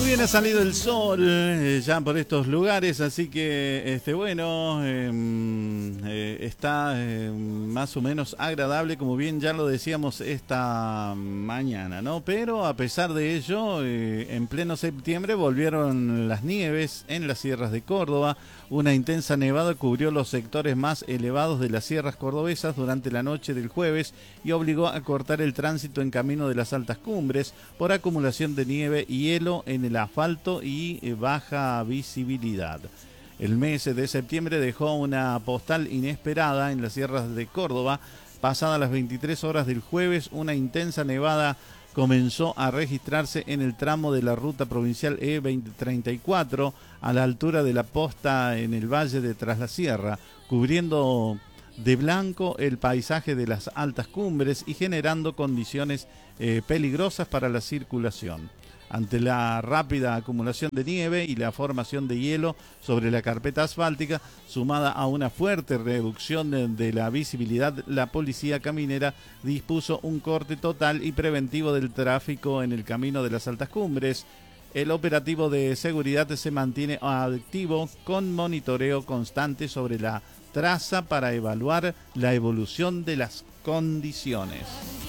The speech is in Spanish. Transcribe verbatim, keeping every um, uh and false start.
bien ha salido el sol eh, ya por estos lugares, así que este bueno eh, eh, está eh, más o menos agradable, como bien ya lo decíamos esta mañana, ¿no? Pero a pesar de ello, eh, en pleno septiembre volvieron las nieves en las sierras de Córdoba. Una intensa nevada cubrió los sectores más elevados de las sierras cordobesas durante la noche del jueves y obligó a cortar el tránsito en camino de las altas cumbres por acumulación de nieve y hielo en el asfalto y baja visibilidad. El mes de septiembre dejó una postal inesperada en las sierras de Córdoba. Pasadas las veintitrés horas del jueves, una intensa nevada comenzó a registrarse en el tramo de la ruta provincial E veinte treinta y cuatro a la altura de la posta en el valle de Tras la Sierra, cubriendo de blanco el paisaje de las altas cumbres y generando condiciones eh, peligrosas para la circulación. Ante la rápida acumulación de nieve y la formación de hielo sobre la carpeta asfáltica, sumada a una fuerte reducción de, de la visibilidad, la policía caminera dispuso un corte total y preventivo del tráfico en el camino de las altas cumbres. El operativo de seguridad se mantiene activo con monitoreo constante sobre la traza para evaluar la evolución de las condiciones.